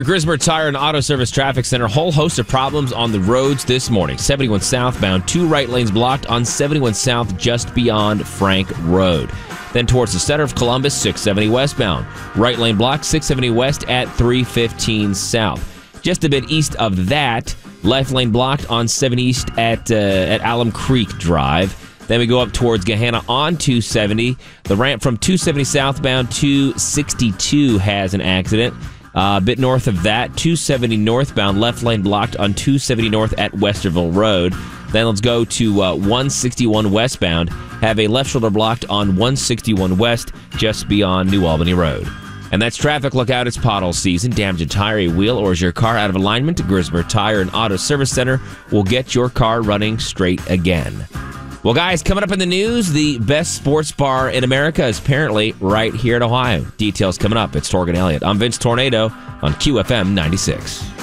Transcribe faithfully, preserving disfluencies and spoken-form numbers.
Grismer Tire and Auto Service Traffic Center, whole host of problems on the roads this morning. seventy-one southbound, two right lanes blocked on seventy-one south just beyond Frank Road. Then towards the center of Columbus, six seventy westbound. Right lane blocked, six seventy west at three fifteen south. Just a bit east of that, left lane blocked on seventy east at, uh, at Alum Creek Drive. Then we go up towards Gahanna on two seventy. The ramp from two seventy southbound to sixty-two has an accident. Uh, a bit north of that, two seventy northbound, left lane blocked on two seventy north at Westerville Road. Then let's go to uh, one sixty-one westbound. Have a left shoulder blocked on one sixty-one west, just beyond New Albany Road. And that's traffic. Look out, it's pothole season. Damage a tire, a wheel, or is your car out of alignment? Grismer Tire and Auto Service Center will get your car running straight again. Well, guys, coming up in the news, the best sports bar in America is apparently right here in Ohio. Details coming up. It's Torgan Elliott. I'm Vince Tornado on Q F M ninety-six.